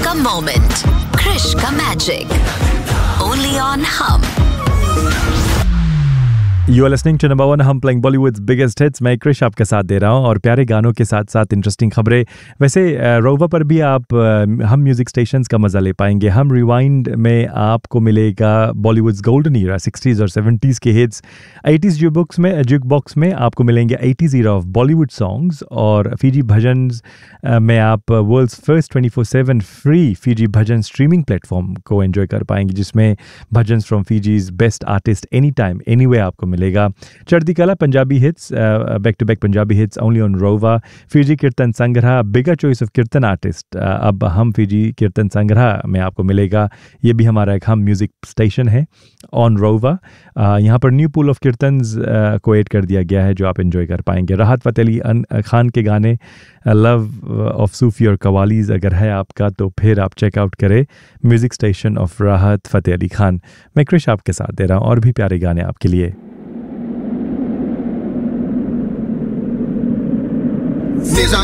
का मोमेंट, क्रिश का magic, only on हम। You are listening to number one हम playing Bollywood's biggest hits। मैं क्रिश आपके साथ दे रहा हूँ और प्यारे गानों के साथ साथ इंटरेस्टिंग खबरें। वैसे रोवा पर भी आप हम म्यूज़िक स्टेशंस का मज़ा ले पाएंगे। हम रिवाइंड में आपको मिलेगा बॉलीवुड्स गोल्डन ईरा 60s और 70s के हिट्स। 80s जुक बॉक्स में आपको मिलेंगे 80s era of Bollywood songs और फीजी भजन्स में आप वर्ल्ड्स फर्स्ट 24/7 फ्री फीजी भजन स्ट्रीमिंग प्लेटफॉर्म को एंजॉय कर पाएंगे, जिसमें bhajans from फीजीज best artist any time any way आपको मिलेगा। चढ़ती कला Punjabi hits, back to back Punjabi hits only on रोवा। फीजी कीर्तन संग्रह, बिगर चॉइस ऑफ कीर्तन आर्टिस्ट अब हम फीजी कीर्तन संग्रह में आपको मिलेगा। ये भी हमारा एक हम म्यूज़िक स्टेशन है ऑन रोवा। यहाँ पर न्यू पूल ऑफ कीर्तन्स को ऐड कर दिया गया है जो आप एंजॉय कर पाएंगे। राहत फ़तेह अली खान के गाने लव ऑफ सूफी और कवालीज अगर है आपका तो फिर आप चेकआउट करें म्यूज़िक स्टेशन ऑफ राहत फ़तेह अली खान। मैं क्रिश आपके साथ दे रहा हूँ और भी प्यारे गाने आपके लिए। These are